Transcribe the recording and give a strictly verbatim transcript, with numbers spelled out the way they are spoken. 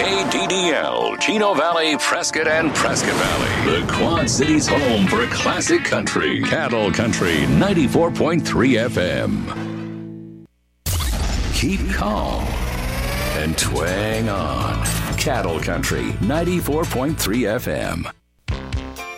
K D D L, Chino Valley, Prescott, and Prescott Valley. The Quad Cities' home for classic country. Cattle Country ninety-four point three F M. Keep calm and twang on. Cattle Country ninety-four point three F M.